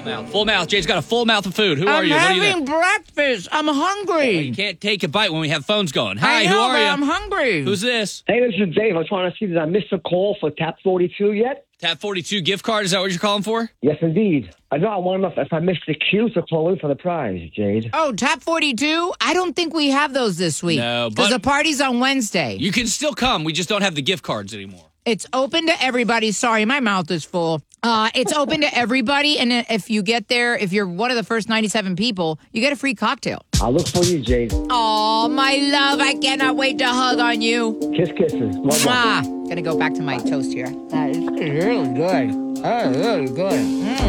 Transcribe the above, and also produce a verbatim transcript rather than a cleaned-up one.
mouth. Full mouth. Jade's got a full mouth of food. Who I'm are you? What are you having doing? breakfast. I'm hungry. You can't take a bite when we have phones going. Hi, I know, who are but you? I'm hungry. Who's this? Hey, this is Dave. I was trying to see, did I miss a call for Tap forty-two yet? Tap forty-two gift card. Is that what you're calling for? Yes, indeed. I know I want to know if I missed the queue to call in for the prize, Jade. Oh, Tap forty-two? I don't think we have those this week. No, Because but- the party's on Wednesday. You can still come. We just don't have the gift cards anymore. It's open to everybody. Sorry, my mouth is full. Uh, it's open to everybody. And if you get there, if you're one of the first ninety-seven people, you get a free cocktail. I'll look for you, Jade. Oh, my love. I cannot wait to hug on you. Kiss kisses. Mwah, mwah. Mwah. Gonna go back to my toast here. That is really good. That is really good. Mm.